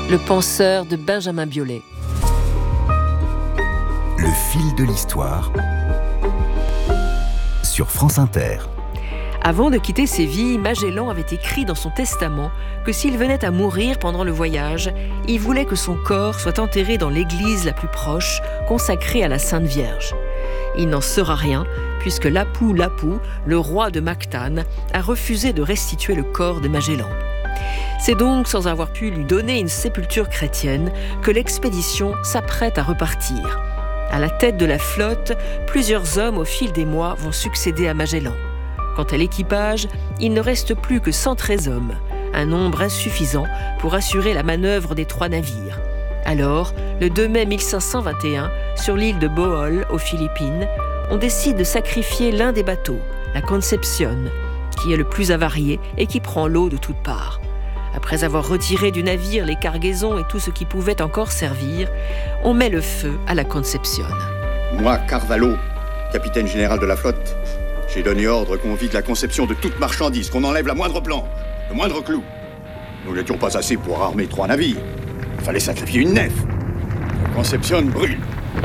Le penseur de Benjamin Biolay. Le fil de l'histoire sur France Inter. Avant de quitter Séville, Magellan avait écrit dans son testament que s'il venait à mourir pendant le voyage, il voulait que son corps soit enterré dans l'église la plus proche, consacrée à la Sainte Vierge. Il n'en sera rien, puisque Lapu Lapu, le roi de Mactan, a refusé de restituer le corps de Magellan. C'est donc sans avoir pu lui donner une sépulture chrétienne que l'expédition s'apprête à repartir. À la tête de la flotte, plusieurs hommes au fil des mois vont succéder à Magellan. Quant à l'équipage, il ne reste plus que 113 hommes, un nombre insuffisant pour assurer la manœuvre des 3 navires. Alors, le 2 mai 1521, sur l'île de Bohol, aux Philippines, on décide de sacrifier l'un des bateaux, la Concepción, qui est le plus avarié et qui prend l'eau de toutes parts. Après avoir retiré du navire les cargaisons et tout ce qui pouvait encore servir, on met le feu à la Concepción. Moi, Carvalho, capitaine général de la flotte, j'ai donné ordre qu'on vide la Concepción de toute marchandise, qu'on enlève la moindre planche, le moindre clou. Nous n'étions pas assez pour armer 3 navires. Il fallait sacrifier une nef. La Concepción brûle.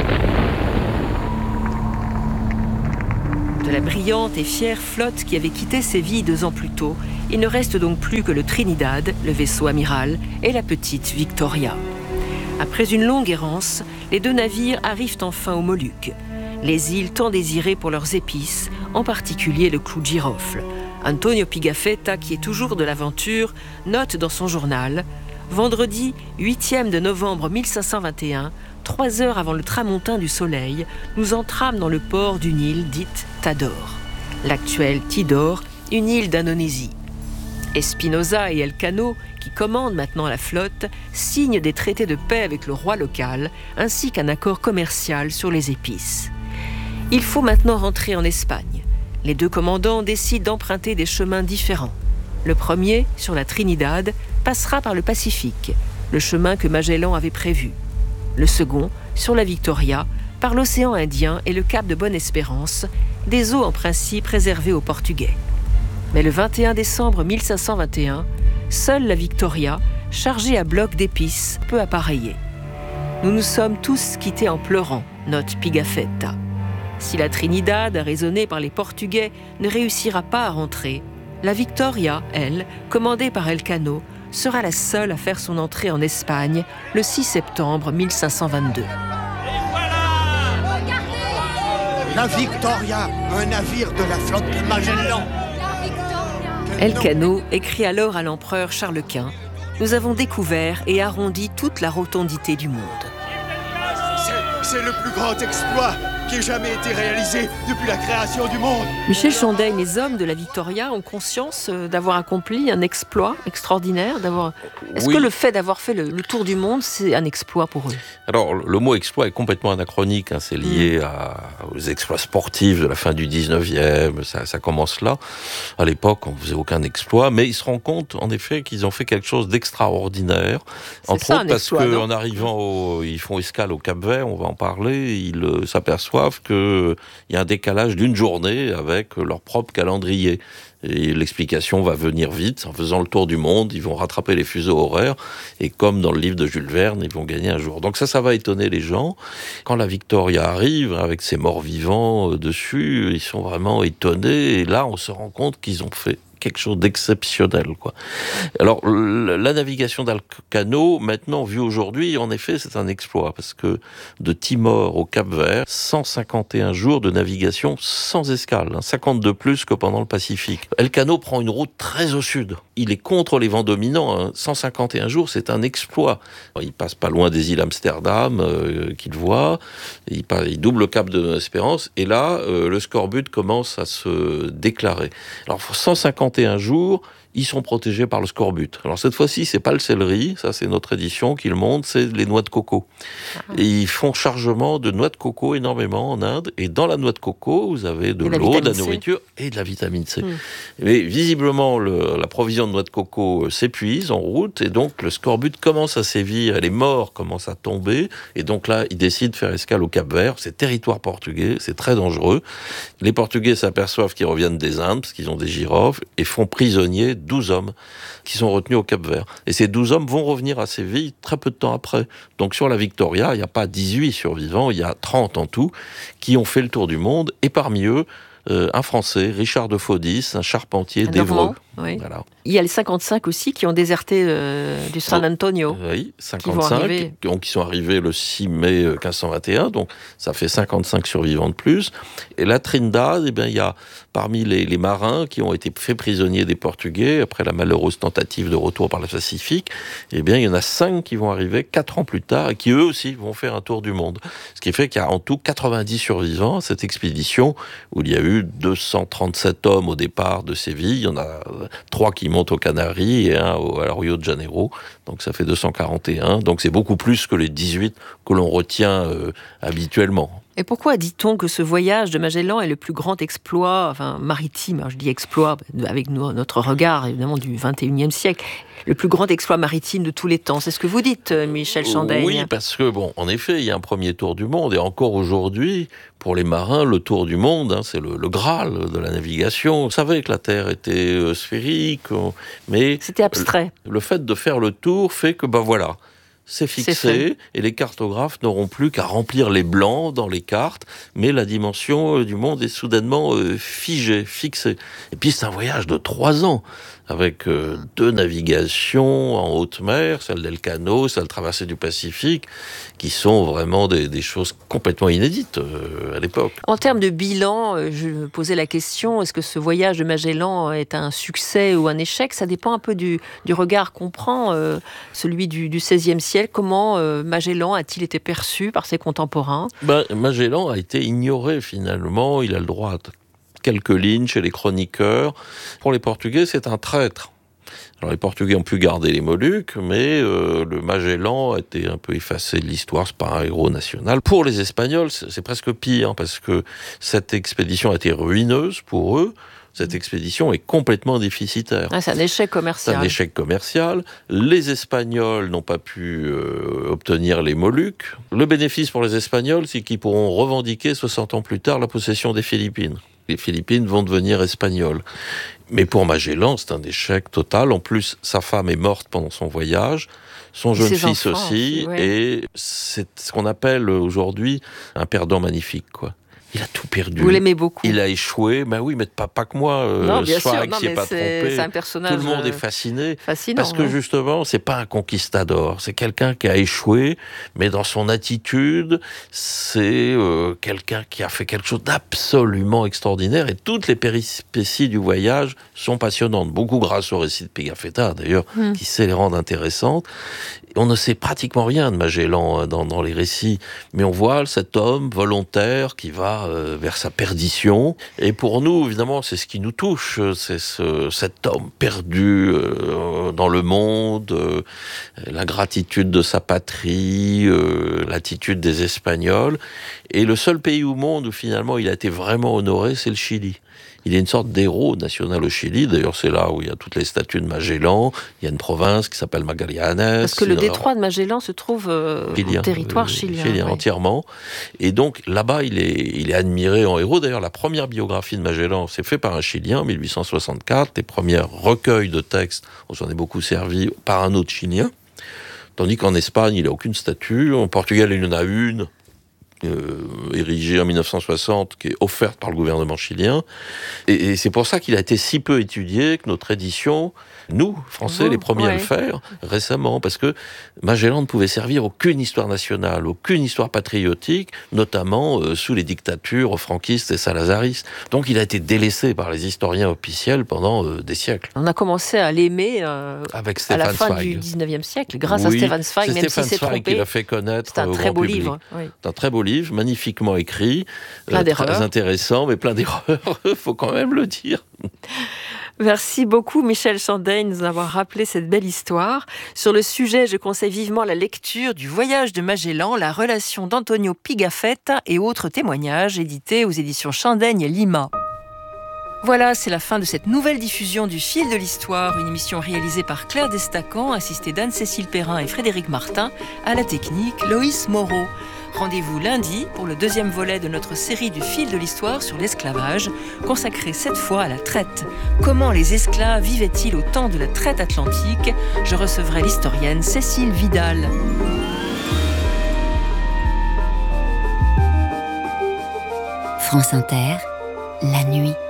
De la brillante et fière flotte qui avait quitté Séville 2 ans plus tôt, il ne reste donc plus que le Trinidad, le vaisseau amiral, et la petite Victoria. Après une longue errance, les 2 navires arrivent enfin aux Moluques, les îles tant désirées pour leurs épices, en particulier le clou de girofle. Antonio Pigafetta, qui est toujours de l'aventure, note dans son journal « Vendredi 8e de novembre 1521, 3 heures avant le tramontin du soleil, nous entrâmes dans le port d'une île dite Tador, l'actuelle Tidor, une île d'Indonésie. Espinosa et Elcano, qui commandent maintenant la flotte, signent des traités de paix avec le roi local, ainsi qu'un accord commercial sur les épices. Il faut maintenant rentrer en Espagne. Les 2 commandants décident d'emprunter des chemins différents. Le premier, sur la Trinidad, passera par le Pacifique, le chemin que Magellan avait prévu. Le second, sur la Victoria, par l'océan Indien et le cap de Bonne-Espérance, des eaux en principe réservées aux Portugais. Mais le 21 décembre 1521, seule la Victoria, chargée à bloc d'épices, peut appareiller. Nous nous sommes tous quittés en pleurant, note Pigafetta. Si la Trinidad, raisonnée par les Portugais, ne réussira pas à rentrer, la Victoria, elle, commandée par Elcano, sera la seule à faire son entrée en Espagne le 6 septembre 1522. La Victoria, un navire de la flotte de Magellan. Elcano écrit alors à l'empereur Charles Quint « Nous avons découvert et arrondi toute la rotondité du monde. » C'est le plus grand exploit qui ait jamais été réalisé depuis la création du monde. Michel Chandaigne, les hommes de la Victoria ont conscience d'avoir accompli un exploit extraordinaire. Est-ce que le fait d'avoir fait le tour du monde, c'est un exploit pour eux ? Alors, le mot exploit est complètement anachronique. C'est lié aux exploits sportifs de la fin du 19e. Ça commence là. À l'époque, on ne faisait aucun exploit. Mais ils se rendent compte, en effet, qu'ils ont fait quelque chose d'extraordinaire. Entre autres parce qu'en arrivant, ils font escale au Cap-Vert, on va en parler, ils s'aperçoivent qu'il y a un décalage d'1 journée avec leur propre calendrier. Et l'explication va venir vite. En faisant le tour du monde, ils vont rattraper les fuseaux horaires. Et comme dans le livre de Jules Verne, ils vont gagner un jour. Donc ça va étonner les gens. Quand la Victoria arrive, avec ses morts-vivants dessus, ils sont vraiment étonnés. Et là, on se rend compte qu'ils ont fait quelque chose d'exceptionnel, quoi. Alors, la navigation d'Elcano, maintenant, vue aujourd'hui, en effet, c'est un exploit, parce que de Timor au Cap-Vert, 151 jours de navigation sans escale, 52 plus que pendant le Pacifique. Elcano prend une route très au sud. Il est contre les vents dominants, 151 jours, c'est un exploit. Il passe pas loin des îles Amsterdam, qu'il voit, il double le cap de Espérance, et là, le scorbut commence à se déclarer. Alors, 151 jours, ils sont protégés par le scorbut. Alors cette fois-ci, c'est pas le céleri, ça c'est notre édition qui le montre, c'est les noix de coco. Et ils font chargement de noix de coco énormément en Inde, et dans la noix de coco, vous avez de l'eau, de la nourriture et de la vitamine C. Mais visiblement, la provision de noix de coco s'épuise en route, et donc le scorbut commence à sévir, et les morts commencent à tomber, et donc là, ils décident de faire escale au Cap-Vert, c'est territoire portugais, c'est très dangereux. Les Portugais s'aperçoivent qu'ils reviennent des Indes, parce qu'ils ont des girofles, et font prisonniers 12 hommes qui sont retenus au Cap-Vert. Et ces 12 hommes vont revenir à Séville très peu de temps après. Donc sur la Victoria, il n'y a pas 18 survivants, il y a 30 en tout, qui ont fait le tour du monde. Et parmi eux, un Français, Richard de Faudis, un charpentier d'Évreux. Oui. Voilà. Il y a les 55 aussi qui ont déserté du San Antonio. Oui, 55, qui sont arrivés le 6 mai 1521, donc ça fait 55 survivants de plus. Et la Trindade, il y a parmi les marins qui ont été faits prisonniers des Portugais, après la malheureuse tentative de retour par le Pacifique, il y en a 5 qui vont arriver 4 ans plus tard, et qui eux aussi vont faire un tour du monde. Ce qui fait qu'il y a en tout 90 survivants à cette expédition, où il y a eu 237 hommes au départ de Séville, il y en a 3 qui montent aux Canaries et 1 à Rio de Janeiro, donc ça fait 241, donc c'est beaucoup plus que les 18 que l'on retient habituellement. Et pourquoi dit-on que ce voyage de Magellan est le plus grand exploit maritime, alors je dis exploit avec notre regard évidemment du 21e siècle, le plus grand exploit maritime de tous les temps, c'est ce que vous dites, Michel Chandaigne? Oui, parce que en effet, il y a un premier tour du monde, et encore aujourd'hui, pour les marins, le tour du monde, c'est le Graal de la navigation. On savait que la Terre était sphérique, mais c'était abstrait. Le fait de faire le tour fait que voilà. C'est fixé, et les cartographes n'auront plus qu'à remplir les blancs dans les cartes, mais la dimension du monde est soudainement figée, fixée. Et puis c'est un voyage de 3 ans, avec 2 navigations en haute mer, celle d'Elcano, celle traversée du Pacifique, qui sont vraiment des choses complètement inédites à l'époque. En termes de bilan, je me posais la question, est-ce que ce voyage de Magellan est un succès ou un échec? Ça dépend un peu du regard qu'on prend, celui du XVIe siècle. Comment Magellan a-t-il été perçu par ses contemporains? Magellan a été ignoré finalement, il a le droit à quelques lignes chez les chroniqueurs. Pour les Portugais, c'est un traître. Alors les Portugais ont pu garder les Moluques, mais le Magellan a été un peu effacé de l'histoire, c'est pas un héros national. Pour les Espagnols, c'est presque pire, parce que cette expédition a été ruineuse pour eux. Cette expédition est complètement déficitaire. C'est un échec commercial. C'est un échec commercial. Les Espagnols n'ont pas pu obtenir les Moluques. Le bénéfice pour les Espagnols, c'est qu'ils pourront revendiquer 60 ans plus tard la possession des Philippines. Les Philippines vont devenir espagnoles. Mais pour Magellan, c'est un échec total. En plus, sa femme est morte pendant son voyage, son jeune fils aussi, et c'est ce qu'on appelle aujourd'hui un perdant magnifique, quoi. Il a tout perdu. Vous l'aimez beaucoup. Il a échoué. Oui, mais pas que moi. Non, bien sûr. Sfax s'y est pas trompé. C'est un personnage. Tout le monde est fasciné. Fascinant. Parce que justement, c'est pas un conquistador. C'est quelqu'un qui a échoué, mais dans son attitude, c'est quelqu'un qui a fait quelque chose d'absolument extraordinaire. Et toutes les péripéties du voyage sont passionnantes. Beaucoup grâce au récit de Pigafetta, d'ailleurs, qui sait les rendre intéressantes. On ne sait pratiquement rien de Magellan dans les récits, mais on voit cet homme volontaire qui va vers sa perdition. Et pour nous, évidemment, c'est ce qui nous touche, c'est cet homme perdu dans le monde, l'ingratitude de sa patrie, l'attitude des Espagnols. Et le seul pays au monde où finalement il a été vraiment honoré, c'est le Chili. Il est une sorte d'héros national au Chili. D'ailleurs, c'est là où il y a toutes les statues de Magellan. Il y a une province qui s'appelle Magallanes. Parce que le détroit de Magellan se trouve au territoire chilien. Entièrement. Et donc, là-bas, il est admiré en héros. D'ailleurs, la première biographie de Magellan, c'est fait par un Chilien, en 1864. Les premiers recueils de textes, on s'en est beaucoup servi, par un autre Chilien. Tandis qu'en Espagne, il n'a aucune statue. En Portugal, il y en a une. Érigée en 1960, qui est offerte par le gouvernement chilien. Et c'est pour ça qu'il a été si peu étudié que notre édition, nous, Français, les premiers à le faire, récemment, parce que Magellan ne pouvait servir aucune histoire nationale, aucune histoire patriotique, notamment sous les dictatures franquistes et salazaristes. Donc il a été délaissé par les historiens officiels pendant des siècles. On a commencé à l'aimer avec à la fin Zweig. du 19e siècle, grâce à Stefan Zweig, même Stéphane s'il s'est Zweig trompé. qui l'a fait connaître C'est un au très grand beau public. livre. C'est un très beau livre, magnifiquement écrit, plein d'erreurs. Très intéressant, mais plein d'erreurs, faut quand même le dire. Merci beaucoup Michel Chandaigne de nous avoir rappelé cette belle histoire. Sur le sujet, je conseille vivement la lecture du Voyage de Magellan, la relation d'Antonio Pigafetta et autres témoignages, édités aux éditions Chandaigne Lima. Voilà, c'est la fin de cette nouvelle diffusion du Fil de l'Histoire, une émission réalisée par Claire Destacan, assistée d'Anne-Cécile Perrin et Frédéric Martin, à la technique Loïs Moreau. Rendez-vous lundi pour le 2e volet de notre série du fil de l'histoire sur l'esclavage, consacré cette fois à la traite. Comment les esclaves vivaient-ils au temps de la traite atlantique ? Je recevrai l'historienne Cécile Vidal. France Inter, la nuit.